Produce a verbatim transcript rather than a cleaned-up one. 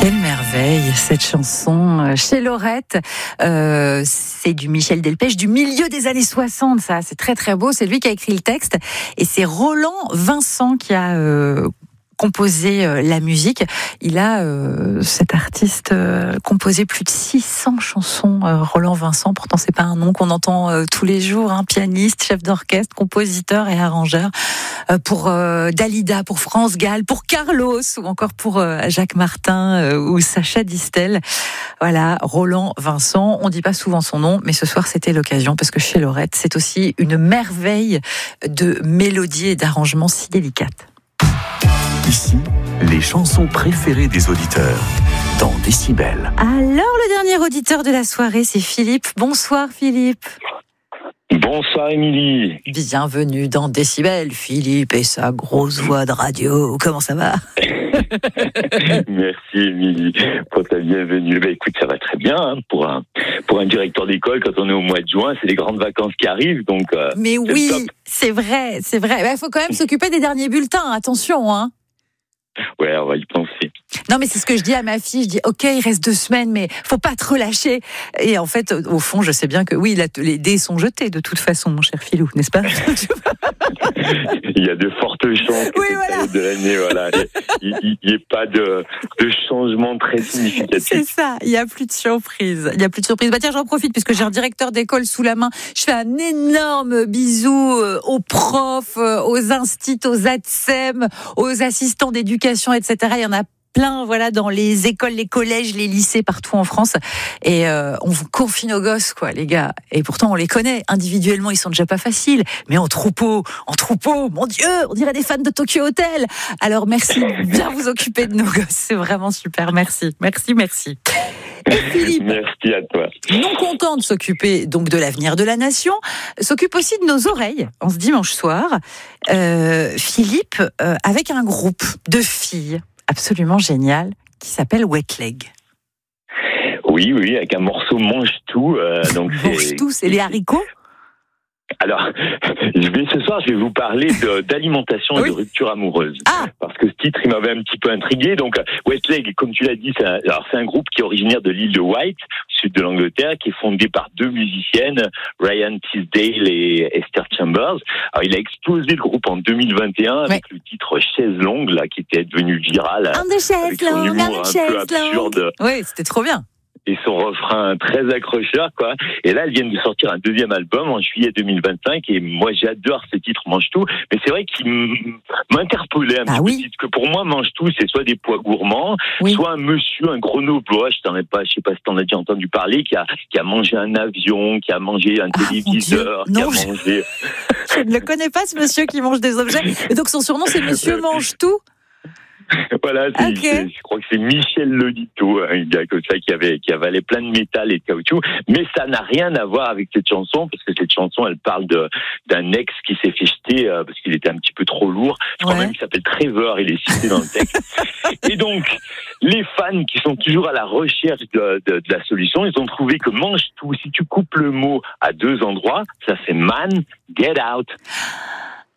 Quelle merveille, cette chanson chez Laurette. Euh, c'est du Michel Delpech, du milieu des années soixante, ça. C'est très très beau. C'est lui qui a écrit le texte. Et c'est Roland Vincent qui a euh, composé euh, la musique. Il a, euh, cet artiste, euh, composé plus de six cents chansons, euh, Roland Vincent. Pourtant, c'est pas un nom qu'on entend euh, tous les jours. Hein. Pianiste, chef d'orchestre, compositeur et arrangeur. Euh, pour euh, Dalida, pour France Gall, pour Carlos ou encore pour euh, Jacques Martin euh, ou Sacha Distel. Voilà, Roland Vincent. On dit pas souvent son nom, mais ce soir c'était l'occasion parce que chez Laurette, c'est aussi une merveille de mélodie et d'arrangement si délicate. Ici, les chansons préférées des auditeurs dans Décibel. Alors le dernier auditeur de la soirée, c'est Philippe. Bonsoir Philippe. Bonsoir Émilie. Bienvenue dans Décibel, Philippe et sa grosse voix de radio. Comment ça va? Merci Émilie pour ta bienvenue. Bah, écoute, ça va très bien hein, pour un pour un directeur d'école quand on est au mois de juin, c'est les grandes vacances qui arrivent donc. Euh, Mais oui, c'est vrai, c'est vrai. Il bah, faut quand même s'occuper des derniers bulletins. Attention, hein. Ouais, on va y penser. Non, mais c'est ce que je dis à ma fille. Je dis, ok, il reste deux semaines, mais faut pas te relâcher. Et en fait, au fond, je sais bien que oui, les dés sont jetés de toute façon, mon cher Philou, n'est-ce pas? Il y a de fortes chances que oui, cette voilà. période de l'année, voilà, il n'y ait pas de, de changement très significatif. C'est ça, il n'y a plus de surprise. Il n'y a plus de surprise. Bah tiens, j'en profite puisque j'ai un directeur d'école sous la main. Je fais un énorme bisou aux profs, aux instits, aux A T S E M, aux assistants d'éducation, et cetera. Il y en a plein, voilà, dans les écoles, les collèges, les lycées, partout en France. Et euh, on vous confie nos gosses, quoi, les gars. Et pourtant, on les connaît. Individuellement, ils sont déjà pas faciles. Mais en troupeau, en troupeau, mon Dieu, on dirait des fans de Tokyo Hotel. Alors, merci de bien vous occuper de nos gosses. C'est vraiment super. Merci, merci, merci. Et Philippe, merci à toi. Non content de s'occuper donc de l'avenir de la nation, s'occupe aussi de nos oreilles en ce dimanche soir. Euh, Philippe, euh, avec un groupe de filles absolument génial qui s'appelle Wet Leg. Oui, oui, avec un morceau mange tout. Euh, donc mange c'est... tout, c'est les haricots. Alors, je vais ce soir, je vais vous parler de, d'alimentation et oui. de rupture amoureuse. Ah. Parce que ce titre, il m'avait un petit peu intrigué. Donc, Wet Leg, comme tu l'as dit, c'est un, alors c'est un groupe qui est originaire de l'île de Wight, sud de l'Angleterre, qui est fondé par deux musiciennes, Ryan Tisdale et Esther Chambers. Alors, il a explosé le groupe en deux mille vingt et un avec ouais. le titre Chaise longue, là, qui était devenu viral. On the chaise longue, on the chaise longue. Oui, c'était trop bien. Et son refrain très accrocheur, quoi. Et là, elles viennent de sortir un deuxième album en juillet deux mille vingt-cinq. Et moi, j'adore ce titre, Mange tout. Mais c'est vrai qu'il m'interpellait un ah petit oui. peu. Parce que pour moi, Mange tout, c'est soit des pois gourmands, oui. soit un monsieur, un grenoblois, je t'en ai pas, je sais pas si t'en as déjà entendu parler, qui a, qui a mangé un avion, qui a mangé un ah, téléviseur, qui non, a mangé. Je ne le connais pas, ce monsieur qui mange des objets. Et donc, son surnom, c'est Monsieur Mange tout. Voilà, c'est, okay. c'est, je crois que c'est Michel Lolito, un gars comme ça qui avait qui avalait plein de métal et de caoutchouc, mais ça n'a rien à voir avec cette chanson parce que cette chanson, elle parle de d'un ex qui s'est fait jeter euh, parce qu'il était un petit peu trop lourd. Je crois ouais. même qu'il s'appelle Trevor, il est cité dans le texte. Et donc, les fans qui sont toujours à la recherche de, de, de la solution, ils ont trouvé que mange tout. Si tu coupes le mot à deux endroits, ça fait man, get out.